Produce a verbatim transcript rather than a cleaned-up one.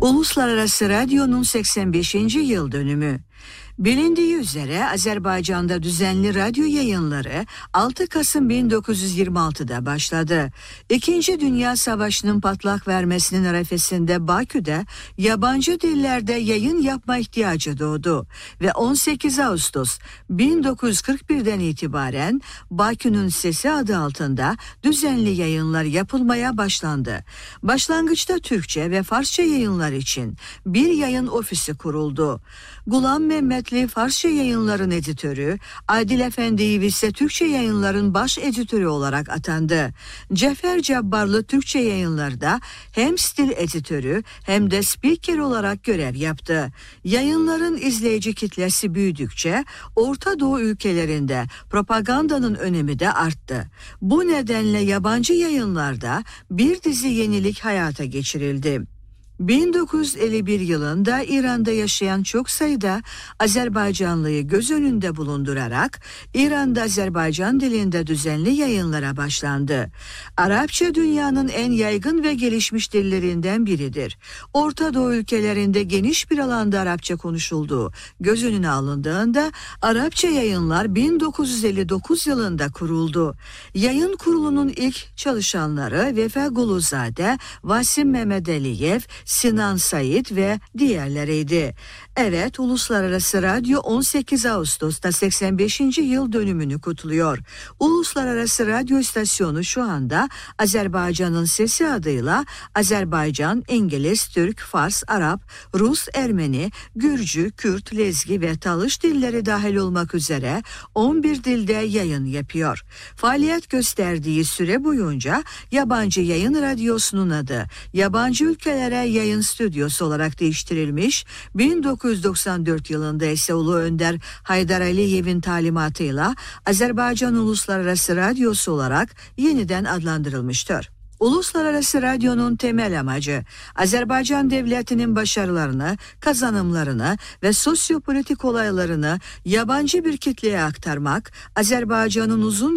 Uluslararası Radyo'nun seksen beşinci yıl dönümü. Bilindiği üzere Azerbaycan'da düzenli radyo yayınları altı Kasım bin dokuz yüz yirmi altıda başladı. İkinci Dünya Savaşı'nın patlak vermesinin arefesinde Bakü'de yabancı dillerde yayın yapma ihtiyacı doğdu ve on sekiz Ağustos bin dokuz yüz kırk birden itibaren Bakü'nün Sesi adı altında düzenli yayınlar yapılmaya başlandı. Başlangıçta Türkçe ve Farsça yayınlar için bir yayın ofisi kuruldu. Gulam Mehmetli Farsça yayınların editörü, Adil Efendiyev ise Türkçe yayınların baş editörü olarak atandı. Cefer Cabbarlı Türkçe yayınlarda hem stil editörü hem de spiker olarak görev yaptı. Yayınların izleyici kitlesi büyüdükçe Orta Doğu ülkelerinde propagandanın önemi de arttı. Bu nedenle yabancı yayınlarda bir dizi yenilik hayata geçirildi. bin dokuz yüz elli bir yılında İran'da yaşayan çok sayıda Azerbaycanlıyı göz önünde bulundurarak İran'da Azerbaycan dilinde düzenli yayınlara başlandı. Arapça dünyanın en yaygın ve gelişmiş dillerinden biridir. Orta Doğu ülkelerinde geniş bir alanda Arapça konuşulduğu göz önüne alındığında Arapça yayınlar bin dokuz yüz elli dokuz yılında kuruldu. Yayın kurulunun ilk çalışanları Vefa Guluzade, Vasim Mehmedaliyev, Sinan Said ve diğerleriydi. Evet, Uluslararası Radyo on sekiz Ağustos'ta seksen beşinci yıl dönümünü kutluyor. Uluslararası Radyo istasyonu şu anda Azerbaycan'ın Sesi adıyla Azerbaycan, İngiliz, Türk, Fars, Arap, Rus, Ermeni, Gürcü, Kürt, Lezgi ve Talış dilleri dahil olmak üzere on bir dilde yayın yapıyor. Faaliyet gösterdiği süre boyunca yabancı yayın radyosunun adı yabancı ülkelere yayın stüdyosu olarak değiştirilmiş. bin dokuz yüz doksan dört yılında ise Ulu Önder Haydar Aliyev'in talimatıyla Azerbaycan Uluslararası Radyosu olarak yeniden adlandırılmıştır. Uluslararası Radyo'nun temel amacı Azerbaycan Devleti'nin başarılarını, kazanımlarını ve sosyopolitik olaylarını yabancı bir kitleye aktarmak, Azerbaycan'ın uzun